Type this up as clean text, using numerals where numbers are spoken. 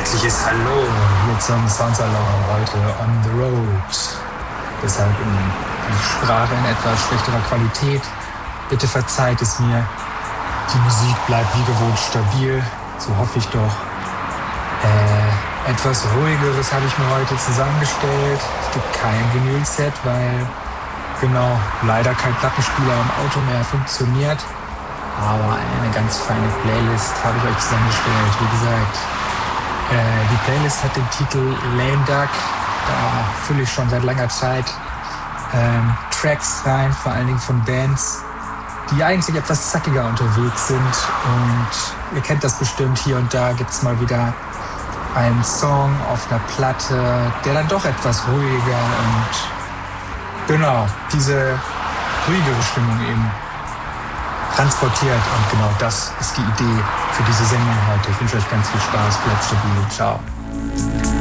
herzliches Hallo hier zum Soundsalon, heute on the road. Deshalb in Sprache in etwas schlechterer Qualität. Bitte verzeiht es mir. Die Musik bleibt wie gewohnt stabil, so hoffe ich doch. Etwas ruhigeres habe ich mir heute zusammengestellt. Es gibt kein Vinyl-Set, weil leider kein Plattenspieler im Auto mehr funktioniert. Aber eine ganz feine Playlist habe ich euch zusammengestellt. Wie gesagt, die Playlist hat den Titel Lame Duck. Da fülle ich schon seit langer Zeit Tracks rein, vor allen Dingen von Bands, die eigentlich etwas zackiger unterwegs sind. Und ihr kennt das bestimmt, hier und da gibt es mal wieder einen Song auf einer Platte, der dann doch etwas ruhiger und diese ruhigere Stimmung eben transportiert. Und genau das ist die Idee für diese Sendung heute. Ich wünsche euch ganz viel Spaß, bleibt stabil, ciao.